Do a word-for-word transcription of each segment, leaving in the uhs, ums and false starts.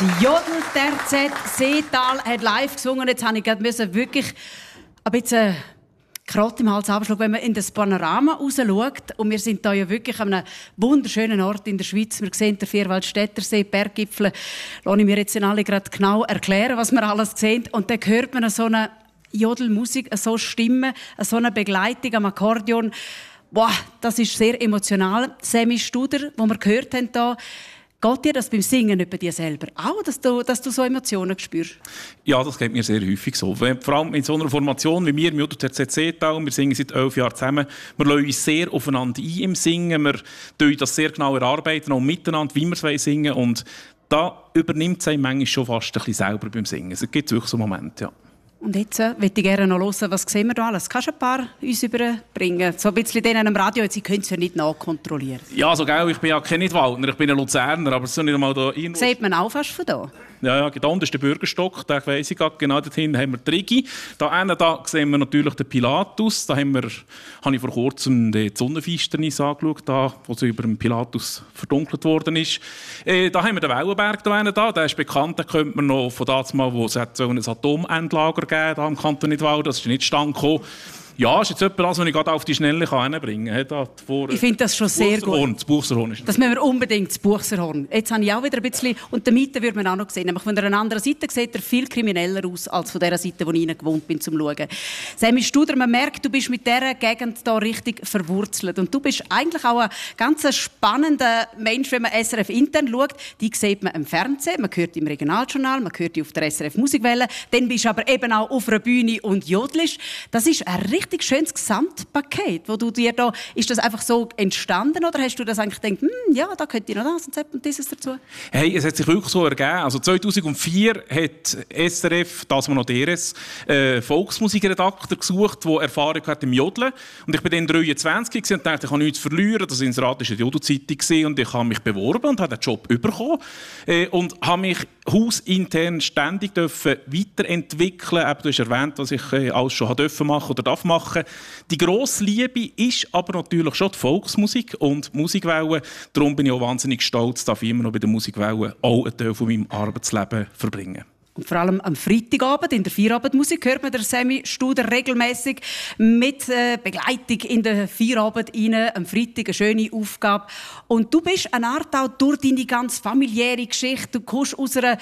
Jodel-Terzett Seetal hat live gesungen. Jetzt musste ich gerade wirklich ein bisschen Krott im Hals abschlagen, wenn man in das Panorama rausschaut. Und wir sind hier ja wirklich an einem wunderschönen Ort in der Schweiz. Wir sehen den Vierwaldstättersee, Berggipfel. Lass ich mir jetzt alle gerade genau erklären, was wir alles sehen. Und dann hört man so eine Jodelmusik, so Stimme, so eine Begleitung am Akkordeon. Boah, das ist sehr emotional. Semi Studer, wo wir gehört haben hier. Geht dir das beim Singen nicht bei dir selber auch, dass du, dass du so Emotionen spürst? Ja, das geht mir sehr häufig so. Vor allem in so einer Formation wie wir, im Jodel-Terzett Seetal, wir singen seit elf Jahren zusammen. Wir lassen uns sehr aufeinander ein im Singen. Wir tun das sehr genau erarbeiten, auch miteinander, wie wir es singen wollen. Und da übernimmt es einem manchmal schon fast ein bisschen selber beim Singen. Es gibt wirklich so Momente, ja. Und jetzt äh, möchte ich gerne noch hören, was sehen wir da alles? Kannst du ein paar uns überbringen? So ein bisschen denen am Radio, Sie können es ja nicht nachkontrollieren. Ja, so gell, ich bin ja kein Nidwaldner, ich bin ein Luzerner, aber so nicht einmal da irgendwo... Sieht man auch fast von da? Ja, ja, da unten ist der Bürgerstock, den weiss ich gerade. Genau dorthin haben wir die Rigi. Da hinten da sehen wir natürlich den Pilatus. Da haben wir, habe ich vor kurzem die Sonnenfinsternis angeschaut, da, wo sie über dem Pilatus verdunkelt worden ist. Äh, da haben wir den Wellenberg da hinten da. Der ist bekannt, den kennt man noch von damals, wo es so ein Atomendlager gegeben da im Kanton Nidwalden. Das ist nicht zustande gekommen. Ja, das ist jetzt etwas, was ich gerade auf die Schnelle hinbringen kann. Da vor, ich finde das schon sehr gut. Das Buchserhorn ist das müssen wir unbedingt, das Buchserhorn. Jetzt habe ich auch wieder ein bisschen... Und den Mieten würde man auch noch sehen. Nämlich von einer anderen Seite sieht er viel krimineller aus, als von der Seite, wo ich gewohnt bin, zum Schauen. Semi Studer, man merkt, du bist mit dieser Gegend hier richtig verwurzelt. Und du bist eigentlich auch ein ganz spannender Mensch, wenn man S R F intern schaut. Die sieht man im Fernsehen, man hört im Regionaljournal, man hört die auf der S R F Musikwelle. Dann bist du aber eben auch auf einer Bühne und jodelst. Das ist ein richtig schönes Gesamtpaket, wo du dir da, ist das einfach so entstanden oder hast du das eigentlich gedacht, hm, ja, da könnte ich noch das und dieses dazu? Hey, es hat sich wirklich so ergeben. Also zweitausendvier hat S R F, das war noch D R S, äh, Volksmusikredakteur gesucht, der Erfahrung hat im Jodeln. Und ich bin dann dreiundzwanzig und dachte, ich habe nichts zu verlieren. Das Inserat war eine Jodelzeitung und ich habe mich beworben und habe den Job bekommen äh, und habe mich hausintern ständig dürfen weiterentwickeln. Eben, du hast erwähnt, was ich äh, alles schon machen machen oder darf machen. Die grosse Liebe ist aber natürlich schon die Volksmusik und die Musikwelle. Darum bin ich auch wahnsinnig stolz, dass ich immer noch bei der Musikwelle auch einen Teil von meinem Arbeitsleben verbringen. Und vor allem am Freitagabend in der Feierabendmusik hört man der Semi Studer regelmäßig mit äh, Begleitung in der Feierabend rein. Am Freitag eine schöne Aufgabe. Und du bist eine Art auch durch deine ganz familiäre Geschichte. Du kommst aus einer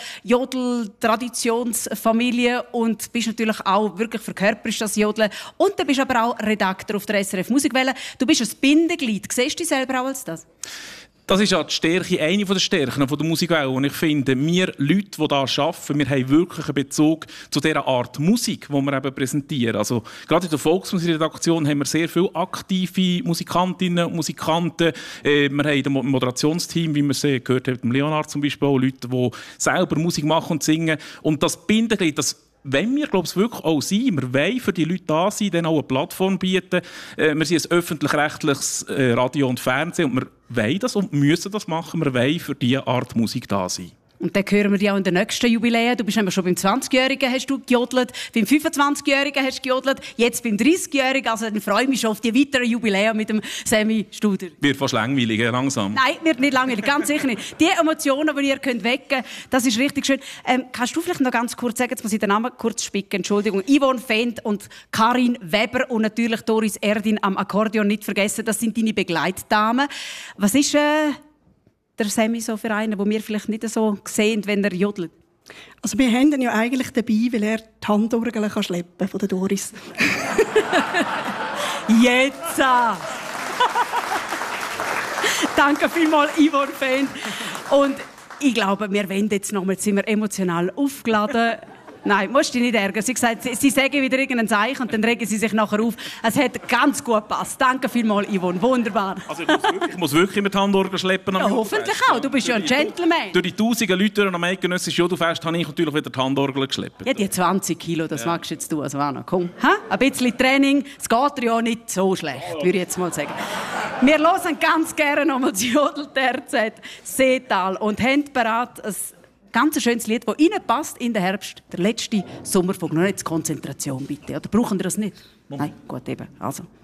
Jodel-Traditionsfamilie und bist natürlich auch wirklich verkörperst das Jodeln. Und du bist aber auch Redakteur auf der S R F Musikwelle. Du bist ein Bindeglied. Siehst du dich selber auch als das? Das ist ja die Stärke, eine der Stärken der Musikwelle. Und ich finde, wir Leute, die hier arbeiten, wir haben wirklich einen Bezug zu dieser Art Musik, die wir eben präsentieren. Also, gerade in der Volksmusikredaktion haben wir sehr viele aktive Musikantinnen und Musikanten. Äh, wir haben ein Moderationsteam, wie wir es gehört haben, mit Leonard zum Beispiel, auch Leute, die selber Musik machen und singen. Und das Bindeglied, das wenn wir, glaube ich, wirklich auch sein, wir wollen für die Leute da sein, denen auch eine Plattform bieten. Äh, wir sind ein öffentlich-rechtliches äh, Radio und Fernsehen und wir wollen das und müssen das machen. Wir wollen für diese Art Musik da sein. Und dann hören wir dich auch in den nächsten Jubiläen. Du bist nämlich schon beim zwanzigjährigen hast du gejodelt, beim fünfundzwanzigjährigen hast du gejodelt, jetzt beim dreißigjährigen. Also dann freue ich mich schon auf die weiteren Jubiläen mit dem Semi Studer. Wird fast langweilig, langsam. Nein, wird nicht langweilig, ganz sicher nicht. Die Emotionen, die ihr könnt wecken könnt, das ist richtig schön. Ähm, kannst du vielleicht noch ganz kurz sagen, jetzt muss ich den Namen kurz spicken, Entschuldigung. Yvonne Fendt und Karin Weber und natürlich Doris Erdin am Akkordeon nicht vergessen. Das sind deine Begleitdamen. Was ist... Äh der Semi so für einen, den wir vielleicht nicht so sehen, wenn er jodelt? Also wir haben ihn ja eigentlich dabei, weil er die Handorgel kann schleppen von der Doris. Jetzt! Danke vielmals, Yvonne Fendt. Und ich glaube, wir wollen jetzt noch mal, jetzt sind wir emotional aufgeladen. Nein, musst dich nicht ärgern. Sie sagt, sie, sie sagen wieder irgendein Zeichen und dann regen sie sich nachher auf. Es hat ganz gut gepasst. Danke vielmals, Yvonne. Wunderbar. Also ich muss wirklich, ich muss wirklich mit Handorgel schleppen. Ja, hoffentlich auch. Du bist ja ein Gentleman. Durch die tausenden Leute am eidgenössischen Jodelfest habe ich natürlich wieder die Handorgel geschleppt. Ja, die zwanzig Kilo, das ja. magst du jetzt du. Also, Anna, komm. Ha? Ein bisschen Training, es geht dir ja nicht so schlecht, würde ich jetzt mal sagen. Wir hören ganz gerne nochmal das Jodel-Terzett Seetal und haben bereit ein ganz schönes Lied, das Ihnen passt in den Herbst, der letzte Sommerfunk. Noch nicht Konzentration, bitte. Oder brauchen Sie das nicht? Moment. Nein, gut, eben. Also.